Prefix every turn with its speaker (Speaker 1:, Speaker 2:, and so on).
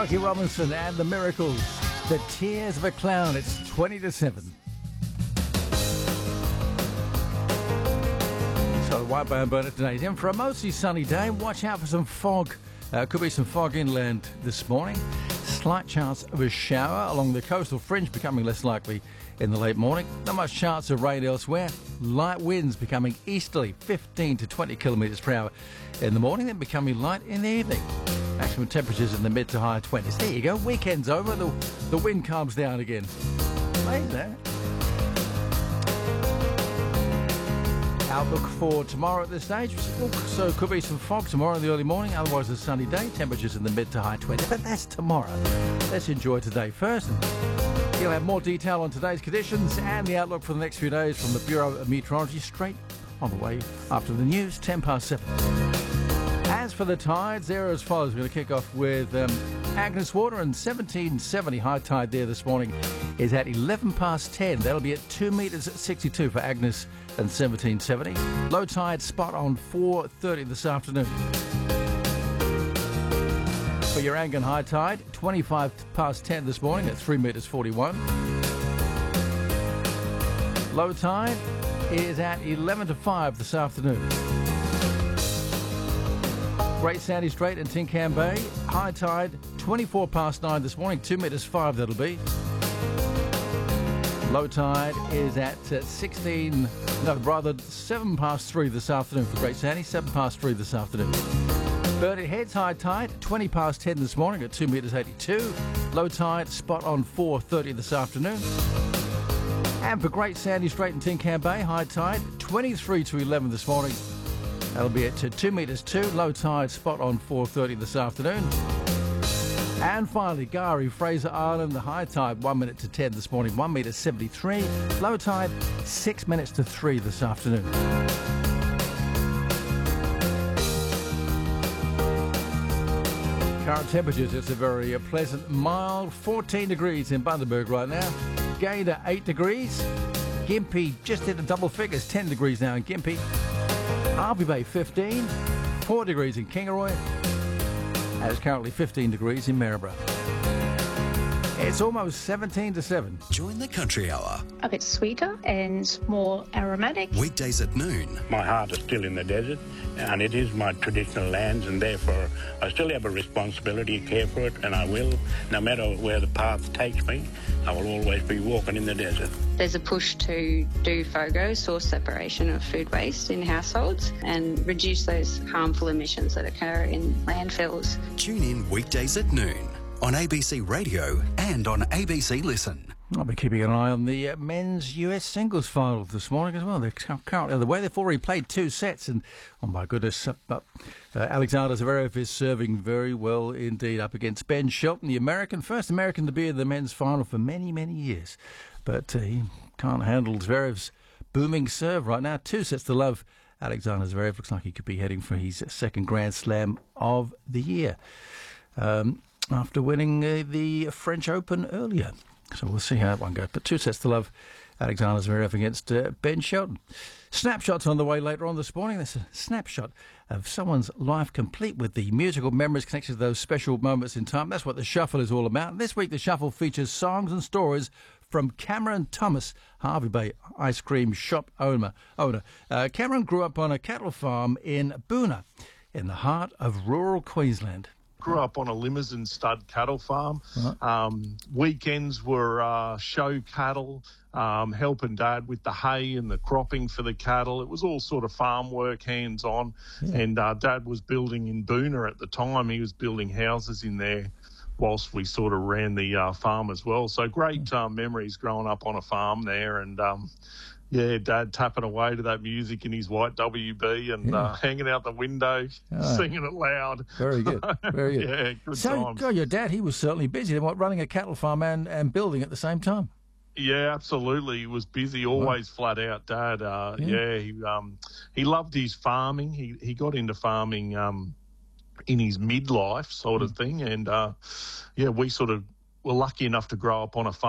Speaker 1: Smokey Robinson and the Miracles. The Tears of a Clown. It's 20-7. So the White Bone Burner today's in for a mostly sunny day. Watch out for some fog. Could be some fog inland this morning. Slight chance of a shower along the coastal fringe, becoming less likely in the late morning. Not much chance of rain elsewhere. Light winds becoming easterly, 15 to 20 kilometres per hour in the morning, then becoming light in the evening. Maximum temperatures in the mid to high 20s. There you go. Weekend's over. The wind calms down again. Amazing, eh? Outlook for tomorrow at this stage. So could be some fog tomorrow in the early morning. Otherwise a sunny day. Temperatures in the mid to high 20s. But that's tomorrow. Let's enjoy today first. And you'll have more detail on today's conditions and the outlook for the next few days from the Bureau of Meteorology straight on the way after the news, 7:10. As for the tides, they're as follows. We're going to kick off with Agnes Water and 1770. High tide there this morning is at 10:11. That'll be at 2 metres at 62 for Agnes and 1770. Low tide spot on 4:30 this afternoon. For Yarangan high tide, 10:25 this morning at 3 metres 41. Low tide is at 11:05 this afternoon. Great Sandy Strait and Tincan Bay, high tide 9:24 this morning, 2 metres 5 that'll be. Low tide is at 7:03 this afternoon for Great Sandy, 7:03 this afternoon. Burnet Heads high tide 10:20 this morning at 2 metres 82. Low tide spot on 4:30 this afternoon. And for Great Sandy Strait and Tincan Bay, high tide 23 to 11 this morning. That'll be at 2 metres 2, low tide spot on 4:30 this afternoon. And finally, Gari, Fraser Island, the high tide 1 minute to 10 this morning, 1 metre 73, low tide 6 minutes to 3 this afternoon. Current temperatures, it's a very pleasant, mild 14 degrees in Bundaberg right now. Gayndah 8 degrees. Gympie just hit the double figures, 10 degrees now in Gympie. Hervey Bay 15, 4 degrees in Kingaroy, and it's currently 15 degrees in Maryborough. It's almost 7:17.
Speaker 2: Join the Country Hour.
Speaker 3: A bit sweeter and more aromatic.
Speaker 2: Weekdays at noon.
Speaker 4: My heart is still in the desert, and it is my traditional lands, and therefore I still have a responsibility to care for it, and I will. No matter where the path takes me, I will always be walking in the desert.
Speaker 5: There's a push to do FOGO, source separation of food waste in households, and reduce those harmful emissions that occur in landfills.
Speaker 2: Tune in weekdays at noon on ABC Radio and on ABC Listen.
Speaker 1: I'll be keeping an eye on the men's US singles final this morning as well. They're currently on the way. They've already played 2 sets, and oh my goodness, Alexander Zverev is serving very well indeed up against Ben Shelton, the first American to be in the men's final for many, many years. But he can't handle Zverev's booming serve right now. 2 sets to love. Alexander Zverev looks like he could be heading for his second Grand Slam of the year after winning the French Open earlier. So we'll see how that one goes. But 2 sets to love. Alexander Zverev against Ben Shelton. Snapshots on the way later on this morning. That's a snapshot of someone's life complete with the musical memories connected to those special moments in time. That's what the Shuffle is all about. This week the Shuffle features songs and stories from Cameron Thomas, Hervey Bay ice cream shop owner. Cameron grew up on a cattle farm in Boonah, in the heart of rural Queensland.
Speaker 6: Grew up on a Limousin stud cattle farm. Weekends were show cattle, helping Dad with the hay and the cropping for the cattle. It was all sort of farm work, hands-on. Yeah. And Dad was building in Boonah at the time. He was building houses in there whilst we sort of ran the farm as well. So great memories growing up on a farm there. And yeah, Dad tapping away to that music in his white WB and hanging out the window, singing it loud.
Speaker 1: Very good, very good.
Speaker 6: Yeah, good
Speaker 1: times. So, your dad, he was certainly busy, running a cattle farm and building at the same time.
Speaker 6: Yeah, absolutely. He was busy, always flat out, Dad. He loved his farming. He got into farming in his midlife sort of thing. And, we sort of were lucky enough to grow up on a farm.